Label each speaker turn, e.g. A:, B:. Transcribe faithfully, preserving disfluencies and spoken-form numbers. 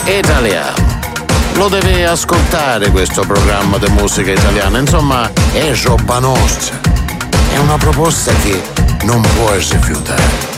A: italiano. Lo devi ascoltare questo programma di musica italiana, insomma è roba nostra, è una proposta che non puoi rifiutare.